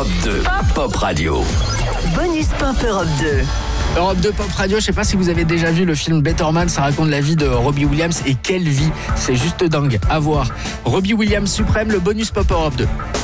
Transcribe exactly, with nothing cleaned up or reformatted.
Europe deux, Pop Radio. Bonus Pop Europe deux. Europe deux Pop Radio, je sais pas si vous avez déjà vu le film Better Man, ça raconte la vie de Robbie Williams et quelle vie, c'est juste dingue, à voir. Robbie Williams suprême, le bonus Pop Europe deux.